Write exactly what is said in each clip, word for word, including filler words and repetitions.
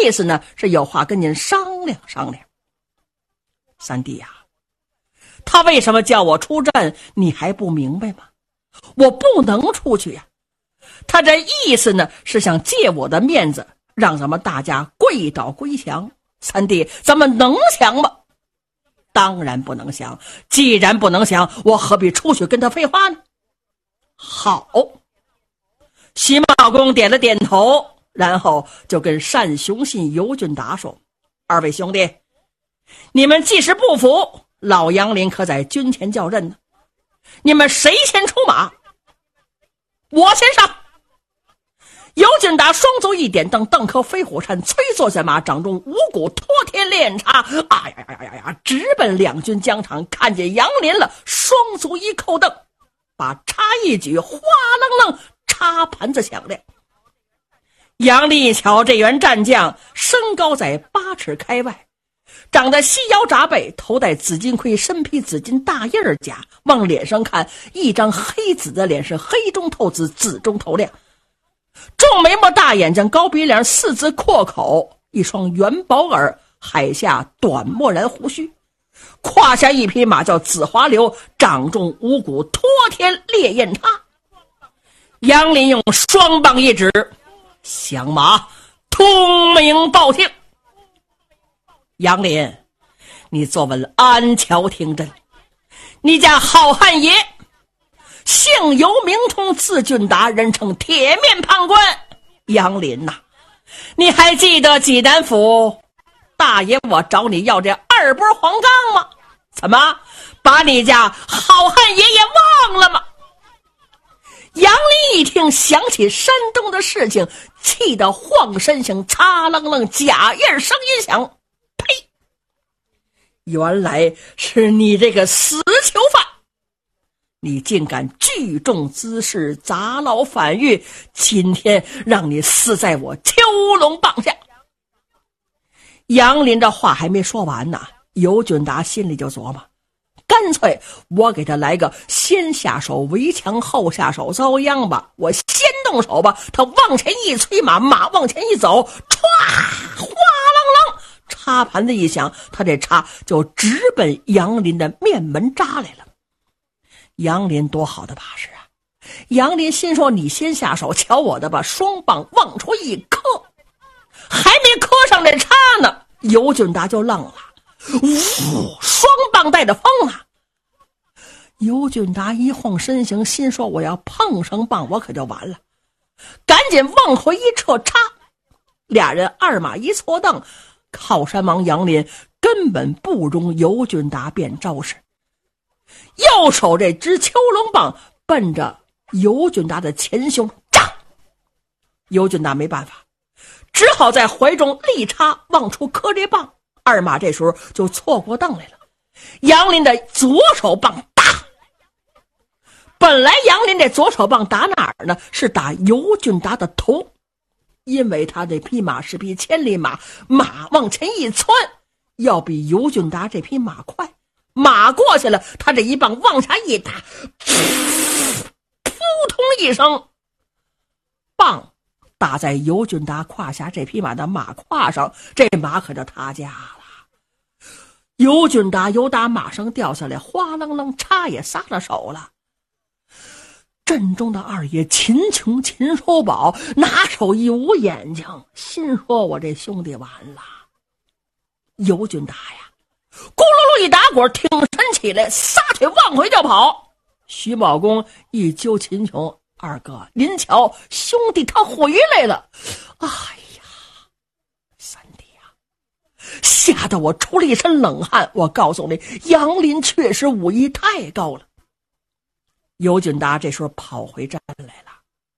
意思呢，是有话跟您商量商量。三弟呀、啊，他为什么叫我出阵，你还不明白吗？我不能出去呀、啊。他这意思呢，是想借我的面子，让咱们大家跪倒归降。三弟，咱们能降吗？当然不能降。既然不能降，我何必出去跟他废话呢？好。徐茂公点了点头，然后就跟单雄信、尤俊达说：二位兄弟，你们既是不服，老杨林可在军前叫阵呢。你们谁先出马？我先上。尤俊达双足一点，蹬蹬颗飞虎山，催坐下马，掌中五股托天炼叉，啊呀呀呀呀，直奔两军疆场。看见杨林了，双足一扣蹬，把叉一举，哗楞楞，叉盘子响亮。杨林一瞧，这员战将身高在八尺开外，长得细腰扎背，头戴紫金盔，身披紫金大印儿甲，往脸上看，一张黑紫的脸，是黑中透紫，紫中透亮。重眉毛大眼睛，高鼻梁，四字阔口，一双元宝耳，海下短墨然胡须，胯下一匹马叫紫华流，掌中五股托天烈焰叉。杨林用双棒一指，响马，通明报听。杨林，你坐稳安桥听阵。你家好汉爷姓尤名通，字俊达，人称铁面判官。杨林呐、啊，你还记得济南府大爷我找你要这二波黄冈吗？怎么把你家好汉爷爷忘了吗？杨林一听，想起山东的事情，气得晃身形，擦楞楞，假印声音响，呸！原来是你这个死囚犯，你竟敢聚众滋事，砸牢反狱，今天让你死在我囚笼棒下。杨林这话还没说完呢，尤俊达心里就琢磨，干脆我给他来个先下手为强，后下手遭殃吧。我先动手吧，他往前一催马，马往前一走，歘，哗楞楞，插盘子一响，他这插就直奔杨林的面门扎来了。杨林多好的把式啊！杨林心说，你先下手，瞧我的吧，双棒往出一磕，还没磕上这叉呢，尤俊达就愣了，呜，双棒带着风啊！尤俊达一晃身形，心说我要碰上棒我可就完了，赶紧往回一撤叉，俩人二马一错蹬，靠山王杨林根本不容尤俊达变招式，右手这支秋龙棒奔着尤俊达的前胸炸，尤俊达没办法，只好在怀中力插往出磕这棒，二马这时候就错过蹬来了。杨林的左手棒打，本来杨林这左手棒打哪儿呢？是打尤俊达的头，因为他这匹马是匹千里马，马往前一窜，要比尤俊达这匹马快。马过去了，他这一棒往下一打，噗通一声，棒打在尤俊达胯下这匹马的马胯上，这马可就他家了。尤俊达由打马上掉下来，哗楞楞，叉也撒了手了。阵中的二爷秦琼、秦叔宝拿手一捂眼睛，心说我这兄弟完了。尤俊达呀，咕噜噜一打滚，挺身起来，撒腿往回就跑。徐茂公一揪秦琼，二哥您瞧，兄弟他回来了。哎呀，三弟啊，吓得我出了一身冷汗。我告诉你，杨林确实武艺太高了。尤俊达这时候跑回站来了，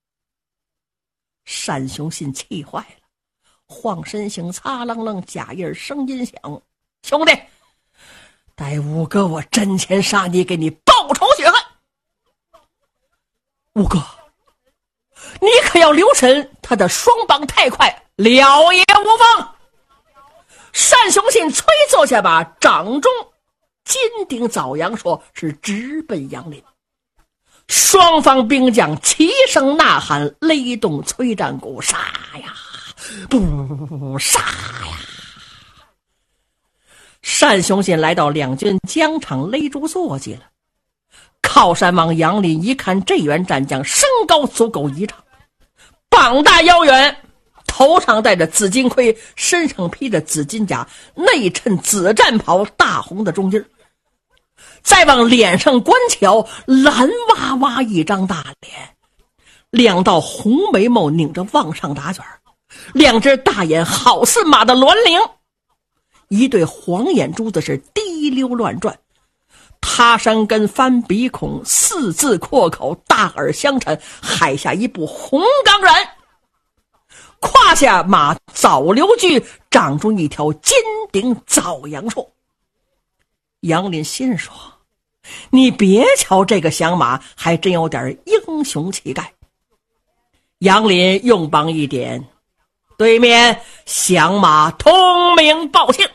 单雄信气坏了，晃身形，擦楞楞，假印声音响，兄弟，待五哥我阵前杀你，给你报仇雪恨。五哥，你可要留神，他的双棒太快，了也无妨。单雄信催坐下，把掌中金鼎枣阳说是直奔杨林。双方兵将齐声呐喊，雷动催战鼓，杀呀不杀呀！单雄信来到两军疆场，勒住坐骑了。靠山王杨林一看这员战将身高足够一丈，膀大腰圆，头上戴着紫金盔，身上披着紫金甲，内衬紫战袍，大红的中襟，再往脸上观瞧，蓝哇哇一张大脸，两道红眉毛拧着往上打卷，两只大眼好似马的銮铃，一对黄眼珠子是滴溜乱转，他山根翻鼻孔，四字阔口，大耳相衬，海下一部红冈人，胯下马早流驹，长中一条金顶枣阳树。杨林心说，你别瞧这个响马还真有点英雄气概。杨林用棒一点，对面响马通名报姓。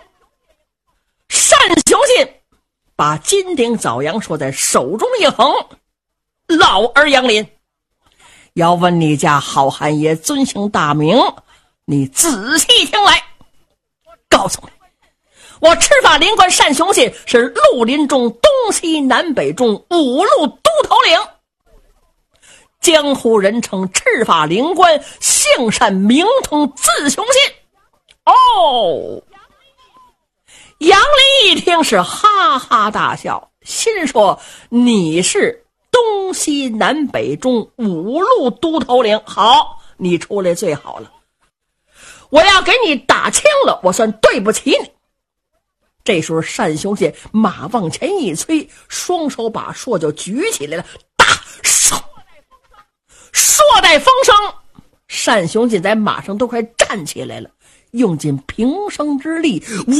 单雄信把金顶枣阳说在手中一横，老儿杨林，要问你家好汉爷尊姓大名，你仔细听来。告诉你，我赤发灵官单雄信是绿林中东西南北中五路都头领，江湖人称赤发灵官，姓单名通字雄信。哦，杨林一听是哈哈大笑，心说你是东西南北中五路都头领，好，你出来最好了，我要给你打枪了，我算对不起你。这时候单雄信马往前一催，双手把槊就举起来了，大唰，槊带风声，单雄信在马上都快站起来了，用尽平生之力，呜，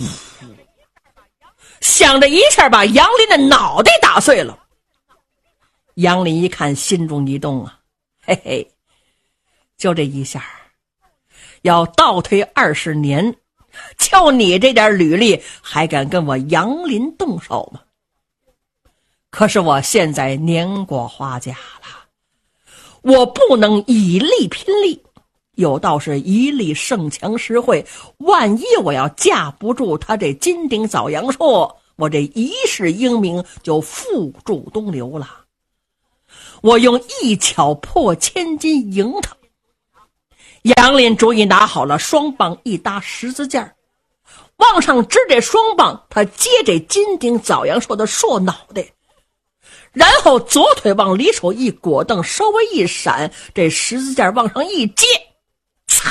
想着一下把杨林的脑袋打碎了。杨林一看，心中一动啊，嘿嘿，就这一下，要倒推二十年，就你这点履历，还敢跟我杨林动手吗？可是我现在年过花甲了，我不能以力拼力，有道是一力胜强实惠，万一我要架不住他这金顶枣阳树，我这一世英名就付诸东流了。我用一巧破千金赢他。杨林主意拿好了，双棒一搭十字架，往上支这双棒，他接这金顶枣阳树的硕脑袋，然后左腿往里手一裹蹬，稍微一闪，这十字架往上一接，擦！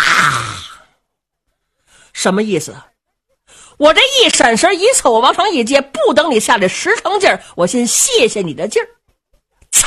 什么意思？我这一闪神一凑，我往上一接，不等你下来十成劲儿，我先谢谢你的劲儿，擦！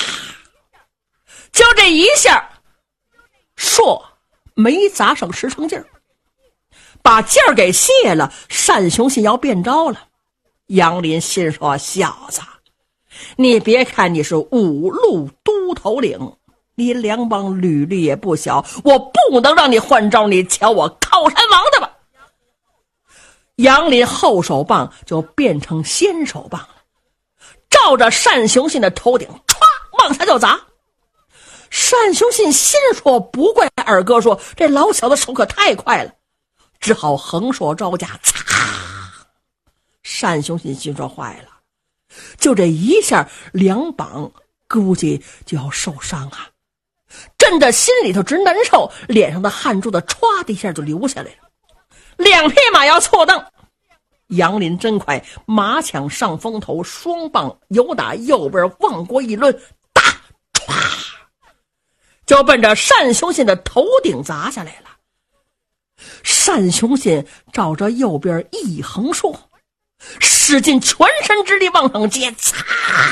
就这一下，硕没砸上十成劲儿，把劲儿给泄了。单雄信要变招了。杨林心说，小子，你别看你是五路都头领，你两帮履历也不小，我不能让你换招，你瞧我靠山王的吧。杨林后手棒就变成先手棒了，照着单雄信的头顶歘往下就砸。单雄信心说，不怪二哥说这老小子手可太快了，只好横槊招架，擦！单雄信心说，坏了，就这一下，两膀估计就要受伤啊！震得心里头直难受，脸上的汗珠子歘的一下就流下来了。两匹马要错蹬，杨林真快，马抢上风头，双棒由打右边往过一抡，打歘，就奔着单雄信的头顶砸下来了。单雄信照着右边一横槊，使尽全身之力往上接，擦！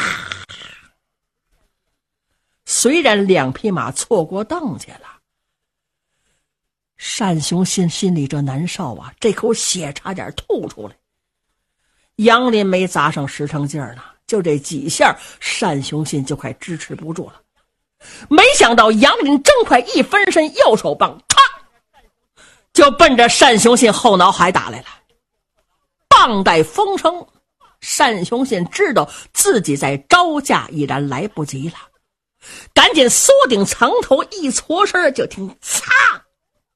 虽然两匹马错过蹬去了，单雄信心里这难受啊，这口血差点吐出来。杨林没砸上十成劲儿呢，就这几下，单雄信就快支持不住了。没想到杨林真快一分身，右手棒嚓就奔着单雄信后脑海打来了。棒带风声，单雄信知道自己在招架已然来不及了，赶紧缩顶藏头，一搓身，就听擦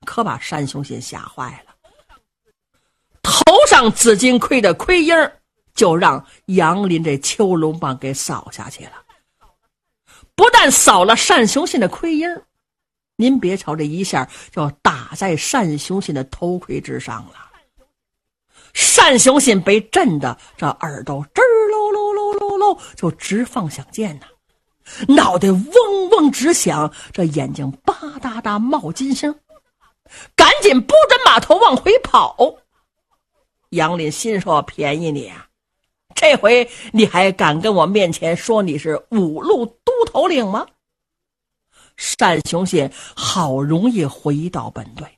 可把单雄信吓坏了。头上紫金盔的盔缨就让杨林这囚龙棒给扫下去了。不但扫了单雄信的盔缨，您别瞧这一下就打在单雄信的头盔之上了。单雄信被震得这耳朵吱喽喽喽喽喽就直放响箭呢，脑袋嗡嗡直响，这眼睛吧嗒嗒冒金星，赶紧拨着马头往回跑。杨林心说：便宜你啊，这回你还敢跟我面前说你是五路都头领吗？单雄信好容易回到本队。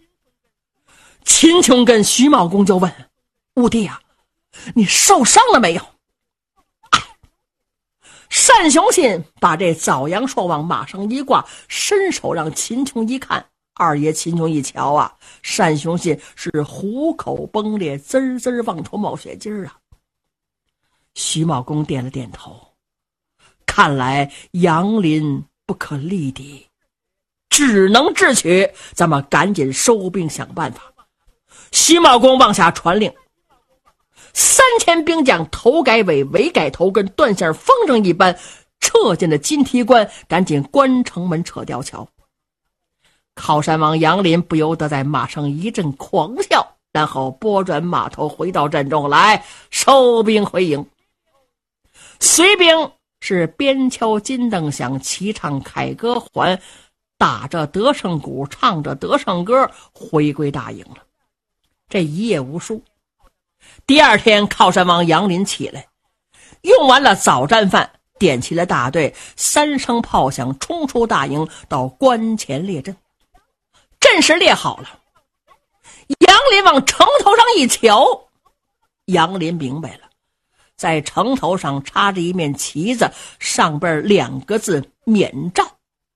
秦琼跟徐茂公就问：武帝啊，你受伤了没有？哎，单雄信把这枣阳朔往马上一挂，伸手让秦琼一看。二爷秦琼一瞧啊，单雄信是虎口崩裂，滋滋往出冒血筋啊。徐茂公点了点头，看来杨林不可力敌，只能智取，咱们赶紧收兵想办法。徐茂公往下传令，三千兵将头改尾，尾改头，跟断线风筝一般撤进了金提关，赶紧关城门，撤吊桥。靠山王杨林不由得在马上一阵狂笑，然后拨转马头回到阵中来，收兵回营。随兵是边敲金镫响，齐唱凯歌还，打着得胜鼓，唱着得胜歌，回归大营了。这一夜无书。第二天靠山王杨林起来，用完了早战饭，点起了大队，三声炮响，冲出大营，到关前列阵。阵势列好了，杨林往城头上一瞧，杨林明白了，在城头上插着一面旗子，上边两个字：免战。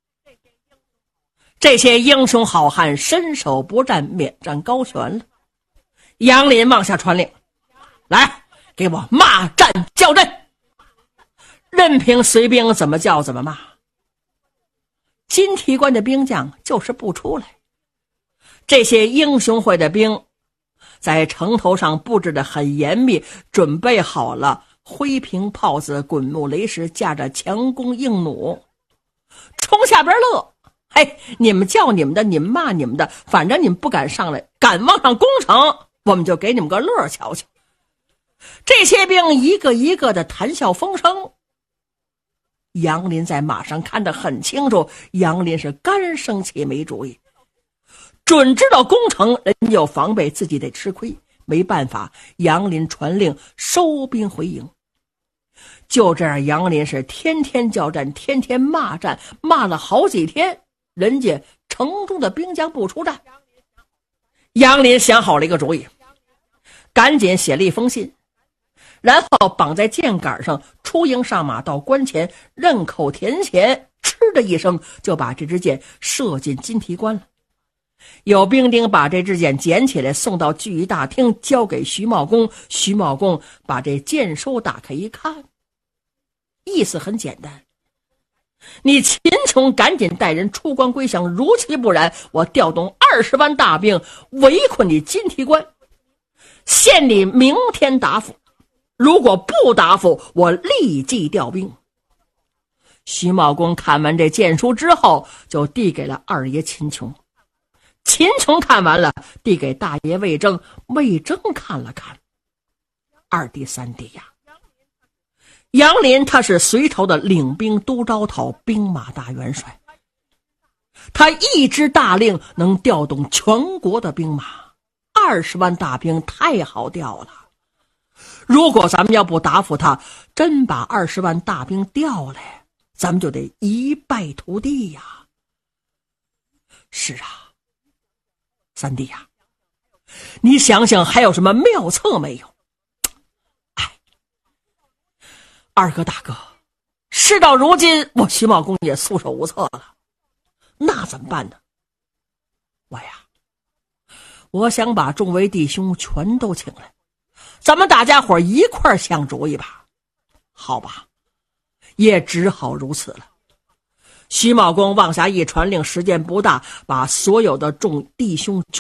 这些英雄好汉伸手不战，免战高悬了。杨林往下传令：来，给我骂战叫阵，任凭随兵怎么叫怎么骂。金提关的兵将就是不出来。这些英雄会的兵在城头上布置得很严密，准备好了灰瓶炮子、滚木雷石，架着强弓硬弩，冲下边乐。嘿，你们叫你们的，你们骂你们的，反正你们不敢上来，敢往上攻城，我们就给你们个乐瞧瞧。这些兵一个一个的谈笑风生。杨林在马上看得很清楚，杨林是干生气没主意，准知道攻城人有防备，自己得吃亏，没办法，杨林传令收兵回营。就这样，杨林是天天交战，天天骂战，骂了好几天，人家城中的兵将不出战。杨林想好了一个主意，赶紧写了一封信，然后绑在箭杆上，出营上马，到关前认口填前，嗤的一声就把这支箭射进金提关了。有兵丁把这支箭捡起来，送到聚义大厅，交给徐茂公。徐茂公把这箭收打开一看，意思很简单，你秦琼赶紧带人出关归降，如其不然，我调动二十万大兵围困你金提关，限你明天答复，如果不答复，我立即调兵。徐茂公看完这箭书之后，就递给了二爷秦琼。秦琼看完了，递给大爷魏征，魏征看了看，二弟三弟呀，杨林他是隋朝的领兵都招讨兵马大元帅，他一支大令能调动全国的兵马，二十万大兵太好调了。如果咱们要不答复他，真把二十万大兵调来，咱们就得一败涂地呀。是啊，三弟呀，你想想还有什么妙策没有？哎，二哥大哥，事到如今我徐茂公也束手无策了，那怎么办呢？我呀，我想把众位弟兄全都请来，咱们大家伙一块儿想主意吧。好吧，也只好如此了。 徐茂公妄下一传令，时间不大，把所有的众弟兄